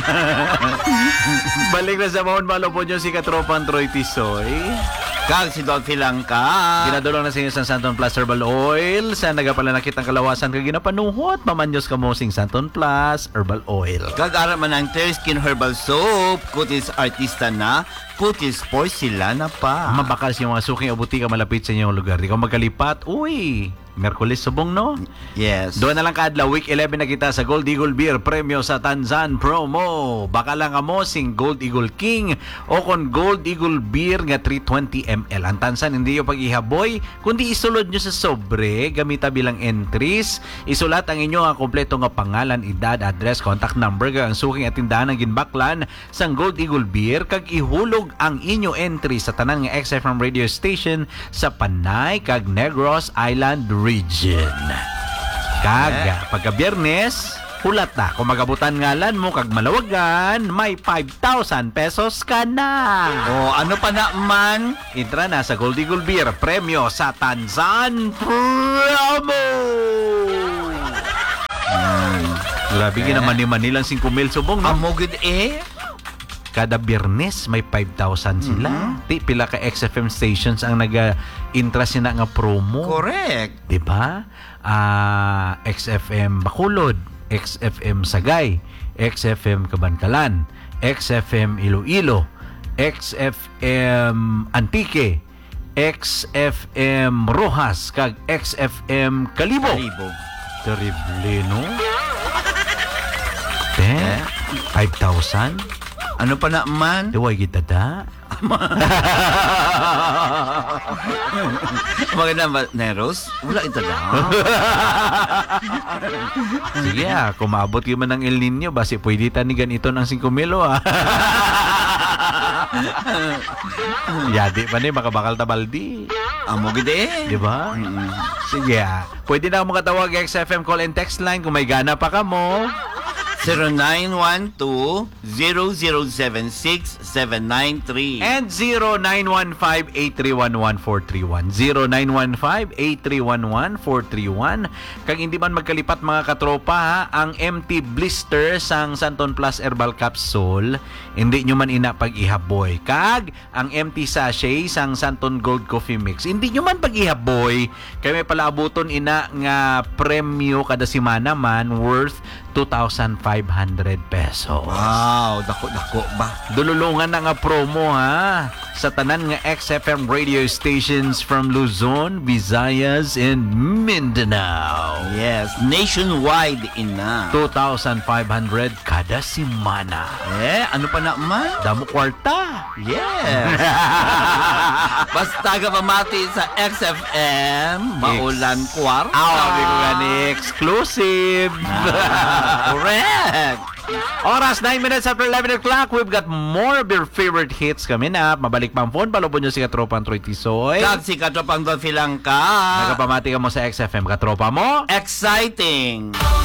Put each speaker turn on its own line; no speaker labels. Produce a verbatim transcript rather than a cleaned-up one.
Balik na sa Mount Malo po nyo si Katropang Troy Tisoy.
Kag si Dolphy Langka.
Ginadulong na sa inyo sa Santon Plus Herbal Oil. Sa nagapala nakitang kalawasan kag ginapanuhot, mamanyos ka mo sing Santon Plus Herbal Oil.
Kag ara man ang Clear Skin Herbal Soap. Kutis artista na, kutis porcelana pa.
Mabakal siya mga suking abuti ka malapit sa inyong lugar. Di ka magkalipat, uy, Merkulis subong, no?
Yes.
Doon na lang kaadlaw, week eleven na kita sa Gold Eagle Beer, premyo sa Tanzan promo. Baka lang amo sing Gold Eagle King o kon Gold Eagle Beer nga three twenty milliliters. Ang Tanzan hindi yung pag-ihaboy, kundi isulod nyo sa sobre, gamita bilang entries. Isulat ang inyo nga kompleto nga pangalan, edad, address, contact number, ang suking at tindahan ng ginbaklan sang Gold Eagle Beer, kag ihulog ang inyo entry sa tanan nga X F M radio station sa Panay kag Negros Island region. Kag pagka Biyernes, hulat na. Kung magabutan ngalan mo kag malawagan, may five thousand pesos ka na.
O ano pa na man?
Intra na sa Gold Eagle Beer, premyo sa Tanzan promo. Hmm. Grabe eh. Ginaman ni Manilang five mil subong, no?
Amogid eh.
Kada Biyernes may five thousand sila. Mm-hmm. Ti pila ka X F M stations ang naga-interest na nga promo.
Correct.
'Di ba? Ah, uh, X F M Bacolod, X F M Sagay, X F M Cabancalan, X F M Iloilo, X F M Antique, X F M Rojas, kag X F M Kalibo.
Kalibo.
Terrible, no? Eh, five thousand?
Ano pa na man?
Duway kita da.
Maganda ba, Neros? Wala ito na.
Sige ah, kung maabot yung man ng El Nino, basi pwede tanigan ito ng five mil ah. Yadi pa ni, makabakal tabaldi.
Amogid eh.
Di ba?
Mm-hmm.
Sige ah. Pwede na ako makatawag X F M call and text line kung may gana pa ka mo.
zero nine one two, zero zero seven six, seven nine three
and zero nine one five, eight three one one, four three one. zero nine one five, eight three one one, four three one. Kag hindi man magkalipat mga katropa ha, ang empty blister sang Santon Plus Herbal Capsule, hindi nyo man ina pag-ihaboy. Kag ang empty sachet sang Santon Gold Coffee Mix, hindi nyo man pag-ihaboy. Kaya may palaabuton ina nga premyo kada semana man worth two thousand five hundred pesos.
Wow, dako-dako ba?
Dululungan na nga promo ha sa tanan nga X F M radio stations from Luzon, Visayas, and Mindanao.
Yes, nationwide ina.
two thousand five hundred kada semana.
Eh, ano pa na man?
Damo kwarta.
Yes. Basta ka pamati sa X F M, maulan kwarta.
Aw, sabi ko gani, exclusive.
Ah, correct.
Oras nine minutes after eleven o'clock. We've got more of your favorite hits coming up. Mabalik pa ang phone. Palubon nyo si Katropang Troy Tisoy.
Kag si Katropang Dolphy Langka.
Nagapamati ka mo sa X F M. Katropa mo.
Exciting.